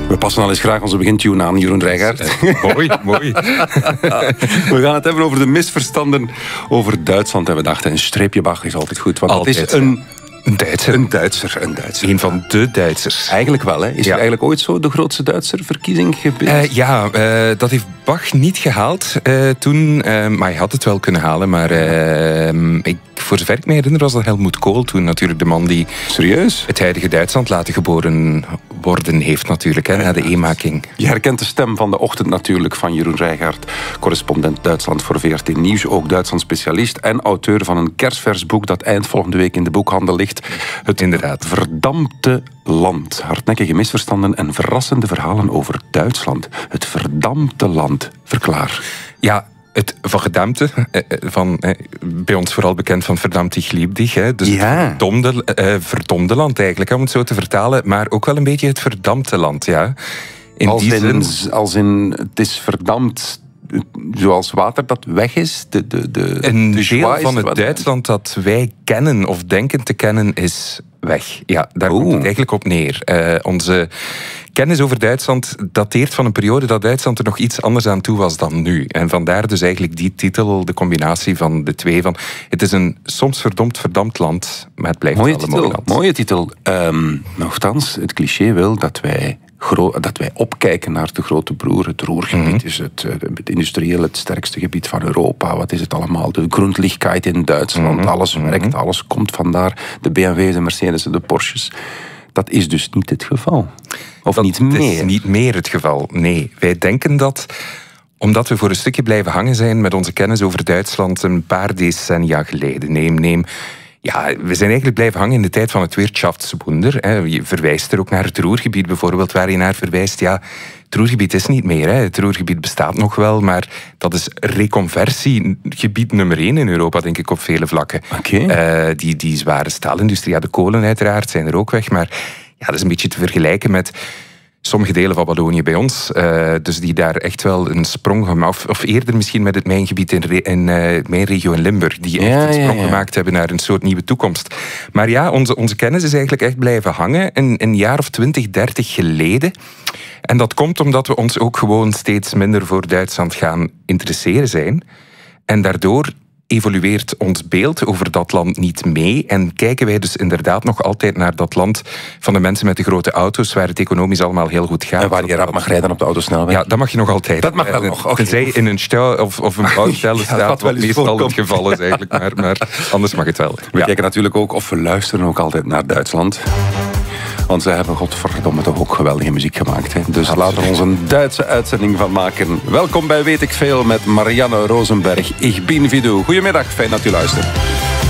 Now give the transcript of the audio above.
We passen al eens graag onze begintune aan, Jeroen Rijgaard. Mooi. We gaan het hebben over de misverstanden over Duitsland. En we dachten, een streepje Bach is altijd goed. Want altijd. Het is een Duitser. Een Duitser. Een van de Duitsers. Eigenlijk wel, hè? Is er eigenlijk ooit zo de grootste Duitser-verkiezing gebeurd? Dat heeft Bach niet gehaald toen. Maar hij had het wel kunnen halen. Maar voor zover ik me herinner was dat Helmut Kohl toen natuurlijk de man die... Serieus? Het huidige Duitsland laten geboren worden heeft natuurlijk, na de eenmaking. Je herkent de stem van de ochtend natuurlijk van Jeroen Rijgaard, correspondent Duitsland voor VRT Nieuws, ook Duitsland specialist en auteur van een kerstvers boek dat eind volgende week in de boekhandel ligt. Het inderdaad verdampte land. Hardnekkige misverstanden en verrassende verhalen over Duitsland. Het verdampte land. Verklaar. Ja, het verdampte, bij ons vooral bekend van verdammt ich lieb dich. Dus het verdomde land eigenlijk, om het zo te vertalen. Maar ook wel een beetje het verdampte land, ja. Als in het is verdampt... Zoals water dat weg is? Een deel van het Duitsland dat wij kennen of denken te kennen is weg. Ja, daar komt het eigenlijk op neer. Onze kennis over Duitsland dateert van een periode dat Duitsland er nog iets anders aan toe was dan nu. En vandaar dus eigenlijk die titel, de combinatie van de twee. Van, het is een soms verdampt land, maar het blijft wel een mooi land. Mooie titel. Nochtans, het cliché wil dat wij opkijken naar de grote broer. Het Ruhrgebied is het industrieel het sterkste gebied van Europa. Wat is het allemaal? De Grundlichkeit in Duitsland. Alles werkt, alles komt vandaar. De BMW's, de Mercedes en de Porsches. Dat is dus niet het geval. Of niet meer. Het is niet meer het geval, nee. Wij denken dat... Omdat we voor een stukje blijven hangen zijn met onze kennis over Duitsland een paar decennia geleden. Ja, we zijn eigenlijk blijven hangen in de tijd van het Wirtschaftswunder. Je verwijst er ook naar het Ruhrgebied bijvoorbeeld, waar je naar verwijst. Ja, het Ruhrgebied is niet meer. Het Ruhrgebied bestaat nog wel, maar dat is reconversiegebied nummer 1 in Europa, denk ik, op vele vlakken. Die zware staalindustrie, de kolen uiteraard, zijn er ook weg. Maar ja, dat is een beetje te vergelijken met... sommige delen van Wallonië bij ons, dus die daar echt wel een sprong gemaakt, of eerder misschien met het mijngebied in mijn regio in Limburg, die echt een sprong gemaakt hebben naar een soort nieuwe toekomst. Maar ja, onze kennis is eigenlijk echt blijven hangen een jaar of 20, 30 geleden. En dat komt omdat we ons ook gewoon steeds minder voor Duitsland gaan interesseren zijn. En daardoor evolueert ons beeld over dat land niet mee en kijken wij dus inderdaad nog altijd naar dat land van de mensen met de grote auto's, waar het economisch allemaal heel goed gaat. En waar je rap mag rijden op de autosnelweg. Ja, dat mag je nog altijd. Dat mag wel nog. Tenzij in een stijl of een bouwstijl staat, wat meestal het geval is eigenlijk, maar anders mag het wel. We kijken natuurlijk ook, of we luisteren ook altijd naar Duitsland. Want zij hebben godverdomme toch ook geweldige muziek gemaakt. Hè? Dus laten we ons een Duitse uitzending van maken. Welkom bij Weet ik Veel met Marianne Rosenberg. Ik ben Vidou. Goedemiddag, fijn dat u luistert.